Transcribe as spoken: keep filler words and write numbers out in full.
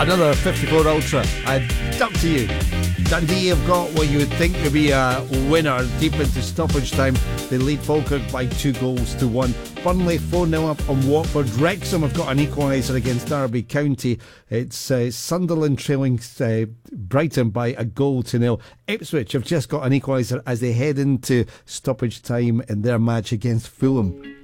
another fifty-four Ultra. And up to you. Dundee have got what you would think to be a winner deep into stoppage time. They lead Falkirk by two goals to one. Burnley four nil up on Watford. Wrexham have got an equaliser against Derby County. It's uh, Sunderland trailing uh, Brighton by a goal to nil. Ipswich have just got an equaliser as they head into stoppage time in their match against Fulham.